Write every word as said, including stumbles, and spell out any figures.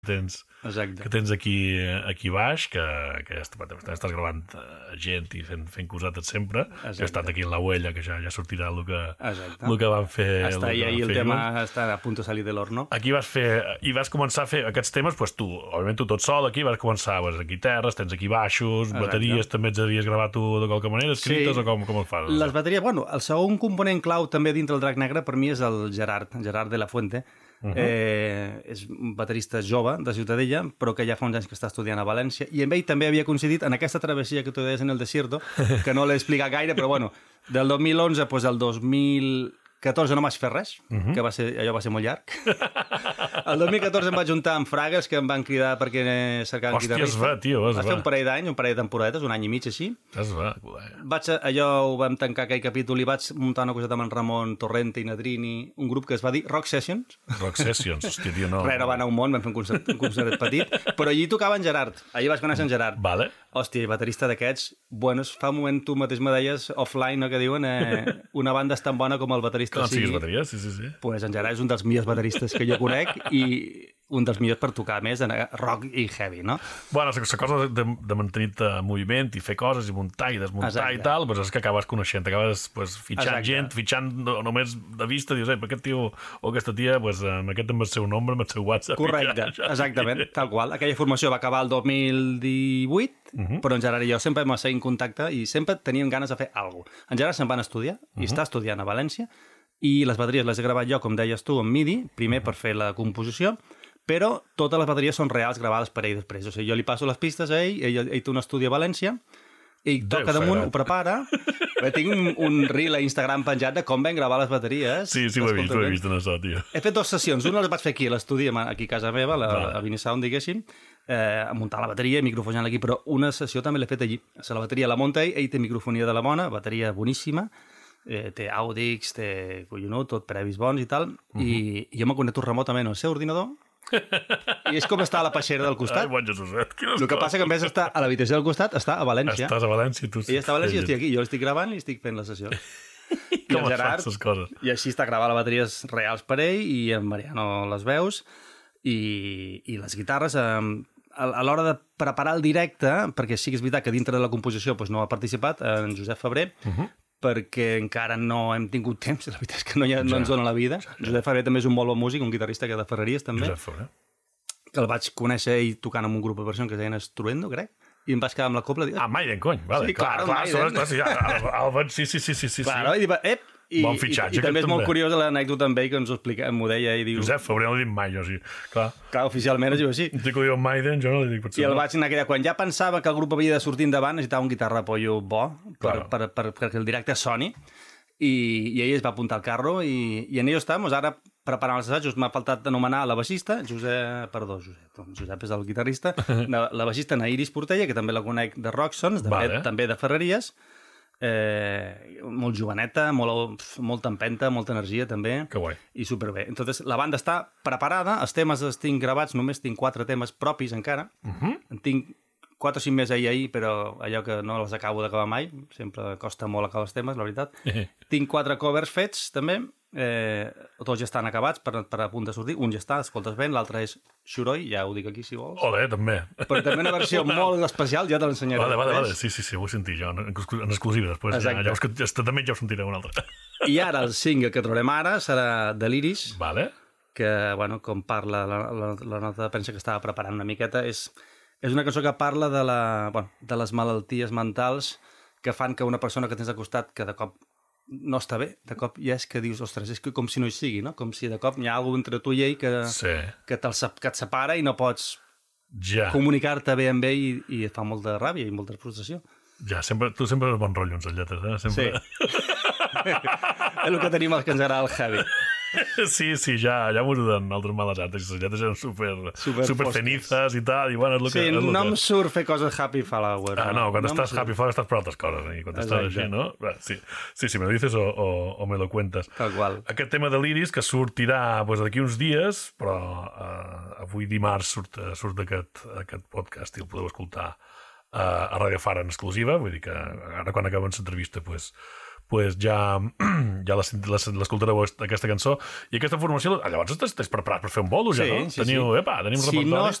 tens, que tens aquí, aquí baix, que, que estàs gravant gent i fent, fent cosetes sempre, Exacte. que ha estat aquí en la huella, que ja, ja sortirà el que, el que van fer. Està ahí, ahí el tema està a punt de salir de l'horno. Aquí vas fer, i vas començar a fer aquests temes, pues tu, òbviament tu tot sol aquí, vas començar, vas a guitarres, tens aquí baixos, Exacte. bateries, també ets havies gravat tu de qualque manera, escrites, sí. o com, com ho fas? Les bateries, bueno, el segon component clau també dintre el Drac Negre per mi és el Gerard, Gerard de la Fuente. Uh-huh. eh, és un baterista jove de Ciutadella, però que ja fa uns anys que està estudiant a València, i amb ell també havia coincidit en aquesta travessia que tu deies en el desierto, que no l'he explicat gaire, però bueno, del dos mil onze pues, al dos mil catorze no vaig fer res, uh-huh. que va ser, allò va ser molt llarg. El dos mil catorze em vaig juntar amb Fragues, que em van cridar perquè cercaven guitarrista. Hòstia, es va, tio, es va. Va fer un parell d'anys, un parell de temporadetes, un any i mig així. Es va, vaig, allò ho vam tancar aquell capítol i vaig muntar una coseta amb en Ramon Torrente i Nadrini, un grup que es va dir Rock Sessions. Rock Sessions, hòstia, tio, no. Res, no va anar un món, vam fer un concert, un concert petit, però allí tocava en Gerard. Allí vaig conèixer en Gerard. Vale. Hòstia, baterista d'aquests, bueno, fa un moment tu mateix me deies offline, no, que diuen, eh, una banda és tan bona com el baterista. Com siguis bateria, sí, sí, sí. Pues en Gerard és un dels millors bateristes que jo conec i un dels millors per tocar més en rock i heavy, no? Bueno, la cosa de, de mantenir-te en moviment i fer coses i muntar i desmuntar Exacte. I tal, pues és que acabes coneixent, acabes pues, fitxant Exacte. Gent, fitxant només de vista, dius, per aquest tio o aquesta tia, pues, amb aquest amb el seu nombre, amb el seu WhatsApp. Correcte, ja, exactament, tal qual. Aquella formació va acabar el dos mil divuit, uh-huh. però en Gerard i jo sempre vam seguir en contacte i sempre teníem ganes de fer alguna cosa. En Gerard se'n van estudiar i uh-huh. està estudiant a València i les bateries les he gravat jo, com deies tu, en MIDI, primer per fer la composició, però totes les bateries són reals gravades per ell després. O sigui, jo li passo les pistes a ell, ell, ell té un estudi a València, ell toca damunt, ho prepara, tinc un, un reel a Instagram penjat de com vam gravar les bateries. Sí, sí, ho he vist, ho he vist en això, tio. He fet dues sessions, una les vaig fer aquí a l'estudi, aquí a casa meva, la, vale. a Vinisound, diguéssim, eh, a muntar la bateria i microfonar aquí, però una sessió també l'he fet allí. O sigui, la bateria la munta ell, ell té microfonia de la bona, bateria boníssima, Eh, té Audix, té collonut, tot previs bons i tal, uh-huh. i, i jo me connecto remotament al seu ordinador i és com està a la peixera del costat. Ai, bon Jesús, eh? El que passa que en vez d'estar a l'habitació del costat està a València. Estàs a València, tu. Ell està a València i jo estic aquí, jo l'estic gravant i estic fent la sessió. Com es fan aquestes coses? I així està gravant les bateries reals per ell i en Mariano les veus i, i les guitarres eh, a l'hora de preparar el directe, perquè sí que és veritat que dintre de la composició doncs, no ha participat en Josep Febrer, uh-huh. perquè encara no hem tingut temps, la veritat és que no, ha, no ja, ens dona la vida. Ja, ja. Josep Febrer també és un molt bon músic, un guitarrista que de Ferreries també. Josep Febrer. Que el vaig conèixer ell tocant en un grup de versions que es deien Estruendo, crec, i em vaig quedar amb la copla. Ah, Maiden, cony, vale. Sí, clar, clar, clar, clar, sí, el, el, sí, sí, sí, sí, sí. Claro, i dic, ep, I, bon fitxatge, i, i també és molt curiós l'anècdota amb ell que ens ho explica, m'ho deia i diu... Josep Febrer no li dic mai, jo, sí. Clar, clar oficialment es diu així. Dic que ho diu Maiden, jo no li dic potser. I el vaig anar aquella... Quan ja pensava que el grup havia de sortir endavant, necessitava un guitarra pollo bo per, claro. per, per, per, perquè el directe soni. I, i ell es va apuntar al carro i, i en ello estàvem. Ara, preparant els assajos, m'ha faltat anomenar la baixista, Josep... Perdó, Josep. Josep és el guitarrista. La, la baixista Nairis Portella, que també la conec de Rocksons, de vale. També de Ferreries. Eh, molt joveneta, molt, molta empenta, molta energia també. Que guai. I superbé. Entonces, la banda està preparada, els temes els tinc gravats, només tinc quatre temes propis encara. Uh-huh. En tinc quatre o cinc més ahir ahir, però allò que no els acabo d'acabar mai, sempre costa molt acabar els temes, la veritat. Tinc quatre covers fets també, eh, tots ja estan acabats per, per a punt de sortir, un ja està, escoltes bé, l'altre és Xuroi, ja ho dic aquí si vols. Ole, també. Però també una versió molt especial, ja te l'ensenyaré. Vale, vale, vale, sí, sí, sí, ho he sentit jo, en exclusiva després. Exacte. Ja, ja, ja, també ja ho sentiré un altre. I ara el single que trobarem ara serà Deliris, vale. Que, bueno, com parla la, la, la nota de premsa que estava preparant una miqueta, és... És una cançó que parla de, la, bueno, de les malalties mentals que fan que una persona que tens al costat que de cop no està bé, de cop ja és que dius, ostres, és que com si no hi sigui, no? Com si de cop hi ha alguna entre tu i ell que, sí. que, que et separa i no pots ja. comunicar-te bé amb ell i, i et fa molta ràbia i molta frustració. Ja, sempre, tu sempre eres bon rotllo en les lletres, eh? Sempre... Sí. És el que tenim els que ens agrada el heavy. Sí, sí, ja, ja m'ho duden altres males artes. Les lletres eren super, super, super cenizas i tal. I bueno, és lo sí, que, és no lo em que... surt fer coses happy flower. Ah, no, quan no estàs happy flower estàs per altres coses. I quan estàs així, no? Sí, sí, sí, me lo dices o, o, o me lo cuentas. Tal qual. Aquest tema de l'Iris que sortirà pues, d'aquí uns dies, però uh, avui dimarts surt, surt aquest, aquest podcast i el podeu escoltar uh, a Radio Fara en exclusiva. Vull dir que ara quan acabem l'entrevista pues, pues ja, ja l'escoltareu aquesta cançó. I aquesta formació, llavors estàs preparat per fer un bolo, ja, sí, no? Sí, teniu, sí. Epa, tenim un si repertori. No,